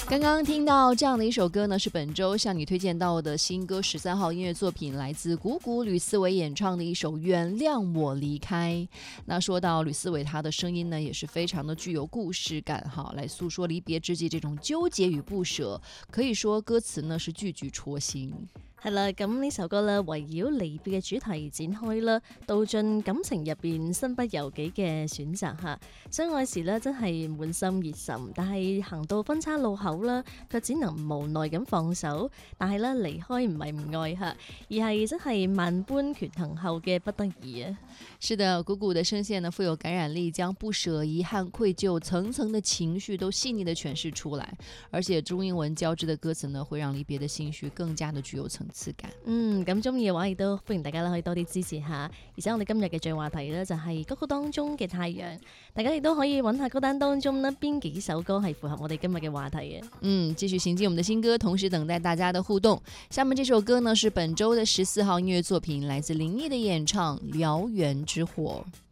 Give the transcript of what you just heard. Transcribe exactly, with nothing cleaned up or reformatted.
刚刚听到这样的一首歌呢，是本周向你推荐到的新歌十三号音乐作品，来自谷谷吕思维演唱的一首《原谅我离开》。那说到吕思维，他的声音呢也是非常的具有故事感哈，来诉說離別之際這種糾結與不捨，可以說歌詞呢是句句戳心。 係啦，咁呢首歌咧圍繞離別嘅主題展開啦，道盡感情入邊身不由己嘅選擇嚇。相愛時咧真係滿心熱忱，但係行到分岔路口啦，卻只能無奈咁放手。但係咧離開唔係唔愛嚇，而係真係萬般權衡後嘅不得已啊。 是的，谷谷的聲線呢富有感染力，將不捨、遺憾、愧疚層層的情緒都細膩的詮釋出來，而且中英文交織的歌詞呢，會讓離別的心緒更加的具有層次感。 嗯，咁中意嘅話亦都歡迎大家可以多啲支持下。而且我哋今日嘅最話題呢，就係歌曲當中嘅太陽，大家亦都可以揾下歌單當中呢邊幾首歌係符合我哋今日嘅話題嘅。 嗯，繼續行進我們的新歌，同時等待大家的互動。下面這首歌呢是本周的十四號音樂作品，來自林憶的演唱《燎原之火》。